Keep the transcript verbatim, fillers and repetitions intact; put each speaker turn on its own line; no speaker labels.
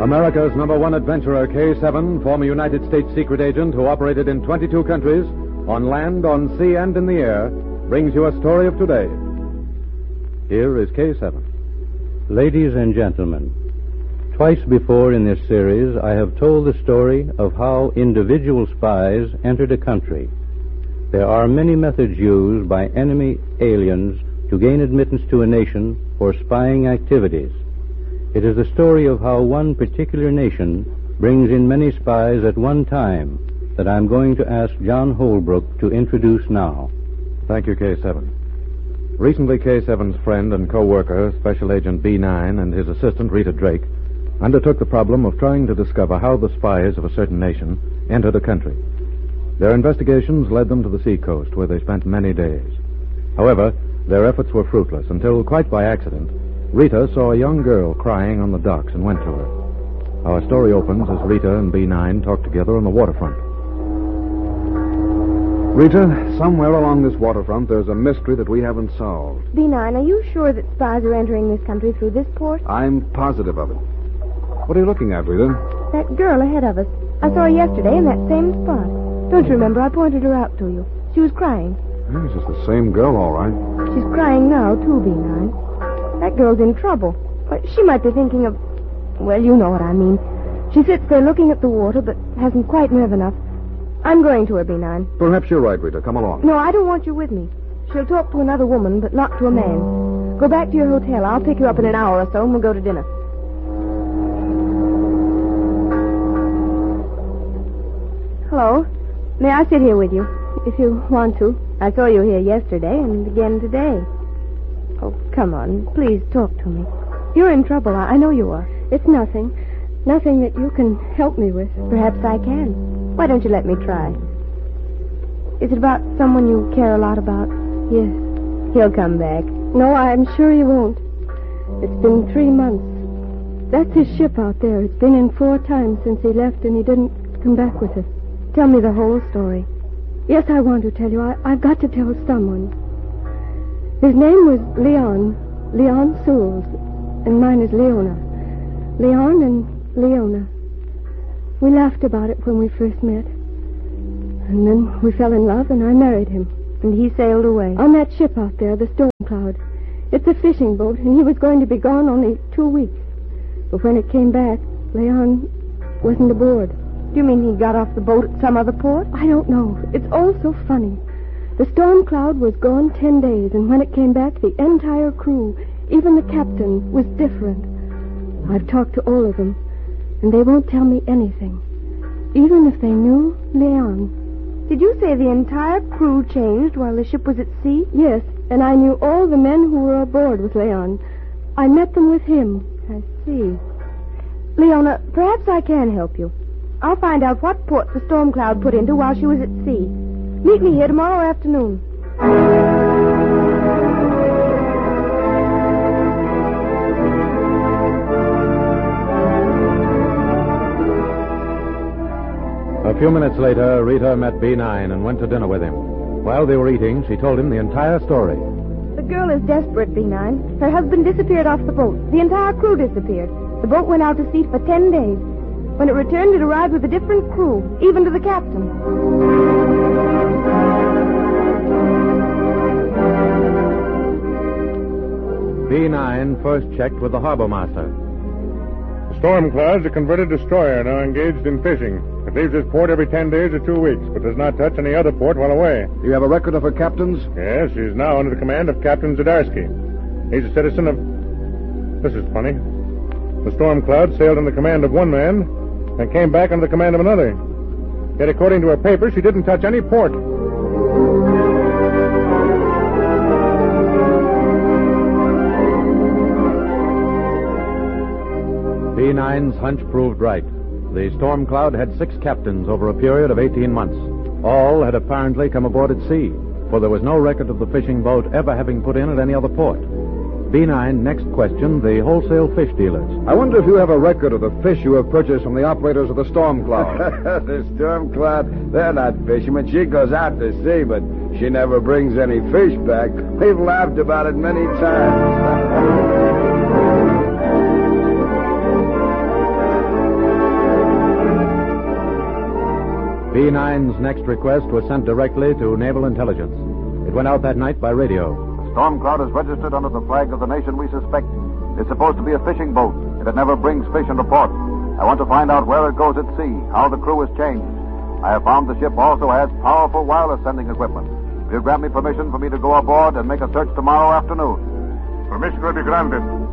America's number one adventurer, K seven, former United States secret agent who operated in twenty-two countries, on land, on sea, and in the air, brings you a story of today. Here is K seven.
Ladies and gentlemen, twice before in this series I have told the story of how individual spies entered a country. There are many methods used by enemy aliens to gain admittance to a nation for spying activities. It is the story of how one particular nation brings in many spies at one time that I'm going to ask John Holbrook to introduce now.
Thank you, K seven. Recently, K seven's friend and co-worker, Special Agent B nine, and his assistant, Rita Drake, undertook the problem of trying to discover how the spies of a certain nation entered a country. Their investigations led them to the seacoast, where they spent many days. However, their efforts were fruitless until, quite by accident, Rita saw a young girl crying on the docks and went to her. Our story opens as Rita and B nine talk together on the waterfront.
Rita, somewhere along this waterfront, there's a mystery that we haven't solved.
B nine, are you sure that spies are entering this country through this port?
I'm positive of it. What are you looking at, Rita?
That girl ahead of us. I saw her yesterday in that same spot. Don't you remember? I pointed her out to you. She was crying.
This is the same girl, all right.
She's crying now, too, B nine. That girl's in trouble. She might be thinking of... Well, you know what I mean. She sits there looking at the water, but hasn't quite nerve enough. I'm going to her, B nine.
Perhaps you're right, Rita. Come along.
No, I don't want you with me. She'll talk to another woman, but not to a man. Go back to your hotel. I'll pick you up in an hour or so, and we'll go to dinner. Hello. May I sit here with you, if you want to? I saw you here yesterday and again today. Oh, come on. Please talk to me. You're in trouble. I, I know you are.
It's nothing. Nothing that you can help me with.
Perhaps I can. Why don't you let me try? Is it about someone you care a lot about?
Yes.
He'll come back.
No, I'm sure he won't. It's been three months. That's his ship out there. It's been in four times since he left, and he didn't come back with it.
Tell me the whole story.
Yes, I want to tell you. I, I've got to tell someone. His name was Leon. Leon Souls. And mine is Leona. Leon and Leona. We laughed about it when we first met. And then we fell in love, and I married him.
And he sailed away.
On that ship out there, the Storm Cloud. It's a fishing boat, and he was going to be gone only two weeks. But when it came back, Leon wasn't aboard.
Do you mean he got off the boat at some other port?
I don't know. It's all so funny. The Storm Cloud was gone ten days, and when it came back, the entire crew, even the captain, was different. I've talked to all of them, and they won't tell me anything, even if they knew Leon.
Did you say the entire crew changed while the ship was at sea?
Yes, and I knew all the men who were aboard with Leon. I met them with him.
I see. Leona, perhaps I can help you. I'll find out what port the Storm Cloud put into while she was at sea. Meet me here tomorrow afternoon.
A few minutes later, Rita met B nine and went to dinner with him. While they were eating, she told him the entire story.
The girl is desperate, B nine. Her husband disappeared off the boat. The entire crew disappeared. The boat went out to sea for ten days. When it returned, it arrived with a different crew, even to the captain.
B nine first checked with the harbor master.
The Storm Cloud's a converted destroyer now engaged in fishing. It leaves this port every ten days or two weeks, but does not touch any other port while away.
Do you have a record of her captains?
Yes, she's now under the command of Captain Zadarsky. He's a citizen of... This is funny. The Storm Cloud sailed under the command of one man and came back under the command of another. Yet, according to her papers, she didn't touch any port.
B nine's hunch proved right. The Storm Cloud had six captains over a period of eighteen months. All had apparently come aboard at sea, for there was no record of the fishing boat ever having put in at any other port. B nine next questioned the wholesale fish dealers.
I wonder if you have a record of the fish you have purchased from the operators of the Storm Cloud.
The Storm Cloud, they're not fishermen. She goes out to sea, but she never brings any fish back. We've laughed about it many times.
nine's next request was sent directly to Naval Intelligence. It went out that night by radio.
The Storm Cloud is registered under the flag of the nation we suspect. It's supposed to be a fishing boat, and it never brings fish into port. I want to find out where it goes at sea, how the crew is changed. I have found the ship also has powerful wireless sending equipment. Will you grant me permission for me to go aboard and make a search tomorrow afternoon?
Permission will be granted.